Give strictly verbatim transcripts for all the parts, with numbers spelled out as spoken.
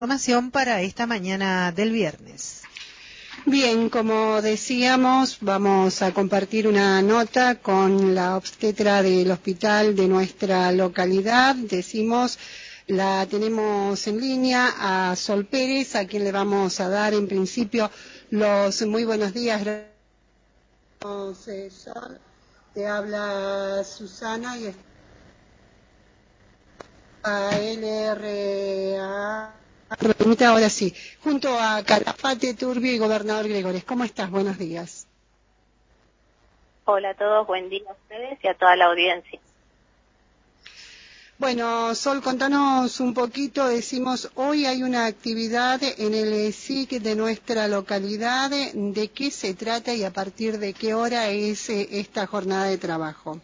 Información para esta mañana del viernes. Bien, como decíamos, vamos a compartir una nota con la obstetra del hospital de nuestra localidad. Decimos, la tenemos en línea a Sol Pérez, a quien le vamos a dar en principio los muy buenos días. Entonces, Sol, te habla Susana y a L R A. Ahora sí, junto a Calafate, Turbio y Gobernador Gregores. ¿Cómo estás? Buenos días. Hola a todos, buen día a ustedes y a toda la audiencia. Bueno, Sol, contanos un poquito. Decimos, hoy hay una actividad en el S I C de nuestra localidad. ¿De qué se trata y a partir de qué hora es esta jornada de trabajo?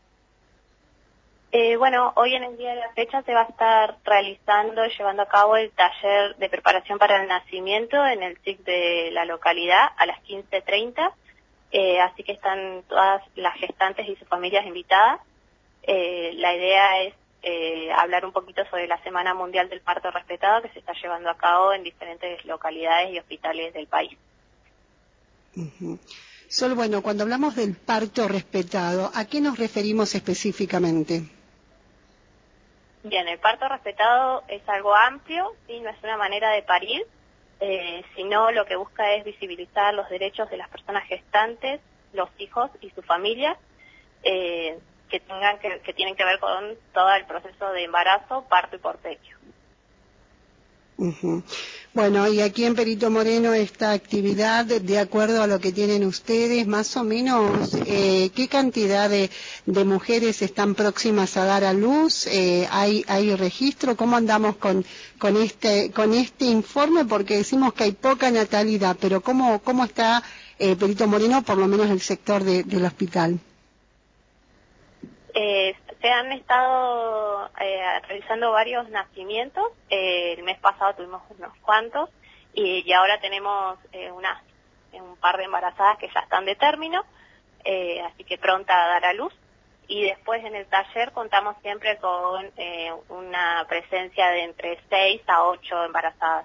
Eh, bueno, hoy en el día de la fecha se va a estar realizando, llevando a cabo el taller de preparación para el nacimiento en el S I C de la localidad a las quince treinta, eh, así que están todas las gestantes y sus familias invitadas. Eh, la idea es eh, hablar un poquito sobre la Semana Mundial del Parto Respetado que se está llevando a cabo en diferentes localidades y hospitales del país. Uh-huh. Sol, bueno, cuando hablamos del parto respetado, ¿a qué nos referimos específicamente? Bien, el parto respetado es algo amplio, ¿sí? No es una manera de parir, eh, sino lo que busca es visibilizar los derechos de las personas gestantes, los hijos y su familia, eh, que tengan que, que tienen que ver con todo el proceso de embarazo, parto y porpecho. Uh-huh. Bueno, y aquí en Perito Moreno esta actividad, de acuerdo a lo que tienen ustedes, más o menos, eh, ¿qué cantidad de, de mujeres están próximas a dar a luz? Eh, ¿hay, hay registro? ¿Cómo andamos con, con este con este informe? Porque decimos que hay poca natalidad, pero ¿cómo, cómo está eh, Perito Moreno, por lo menos el sector de, del hospital? Eh, se han estado eh, realizando varios nacimientos. Eh, el mes pasado tuvimos unos cuantos y, y ahora tenemos eh, unas, un par de embarazadas que ya están de término, eh, así que pronta a dar a luz. Y después en el taller contamos siempre con eh, una presencia de entre seis a ocho embarazadas.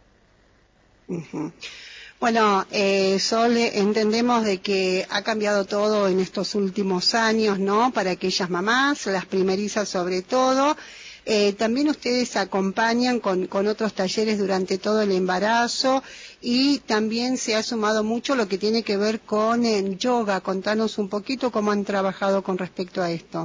Uh-huh. Bueno, eh, Sol, entendemos de que ha cambiado todo en estos últimos años, ¿no? Para aquellas mamás, las primerizas sobre todo. Eh, también ustedes acompañan con, con otros talleres durante todo el embarazo y también se ha sumado mucho lo que tiene que ver con el yoga. Contanos un poquito cómo han trabajado con respecto a esto.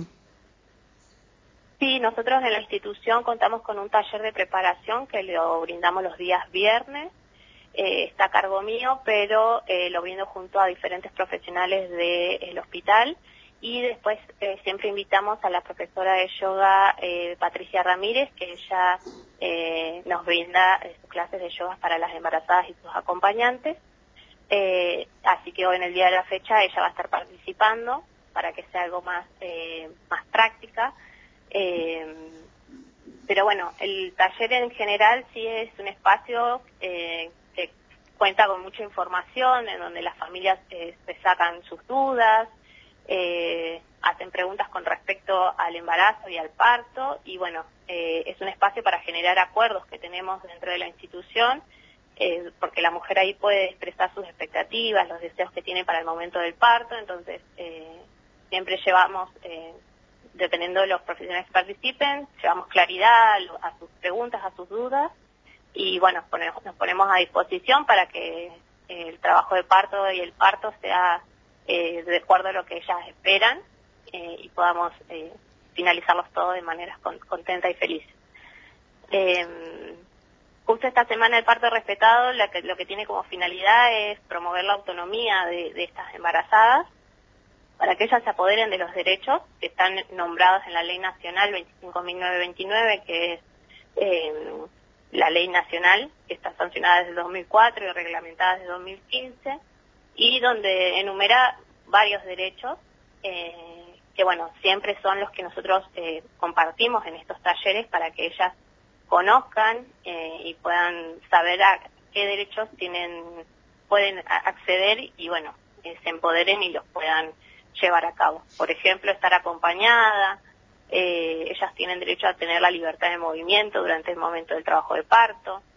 Sí, nosotros en la institución contamos con un taller de preparación que lo brindamos los días viernes. Eh, está a cargo mío, pero eh, lo brindo junto a diferentes profesionales del hospital y después eh, siempre invitamos a la profesora de yoga eh, Patricia Ramírez, que ella eh, nos brinda eh, sus clases de yoga para las embarazadas y sus acompañantes. Eh, así que hoy en el día de la fecha ella va a estar participando para que sea algo más, eh, más práctica. Eh, pero bueno, el taller en general sí es un espacio eh, que cuenta con mucha información, en donde las familias eh, se sacan sus dudas, eh, hacen preguntas con respecto al embarazo y al parto, y bueno, eh, es un espacio para generar acuerdos que tenemos dentro de la institución, eh, porque la mujer ahí puede expresar sus expectativas, los deseos que tiene para el momento del parto, entonces eh, siempre llevamos... Eh, dependiendo de los profesionales que participen, llevamos claridad a sus preguntas, a sus dudas, y bueno, ponemos, nos ponemos a disposición para que el trabajo de parto y el parto sea eh, de acuerdo a lo que ellas esperan eh, y podamos eh, finalizarlos todos de manera con, contenta y feliz. Eh, justo esta semana del parto respetado, la que, lo que tiene como finalidad es promover la autonomía de, de estas embarazadas, para que ellas se apoderen de los derechos que están nombrados en la Ley Nacional veinticinco mil novecientos veintinueve, que es eh, la ley nacional, que está sancionada desde el dos mil cuatro y reglamentada desde dos mil quince, y donde enumera varios derechos eh, que, bueno, siempre son los que nosotros eh, compartimos en estos talleres para que ellas conozcan eh, y puedan saber a qué derechos tienen, pueden acceder y, bueno, eh, se empoderen y los puedan llevar a cabo. Por ejemplo, estar acompañada, eh, ellas tienen derecho a tener la libertad de movimiento durante el momento del trabajo de parto.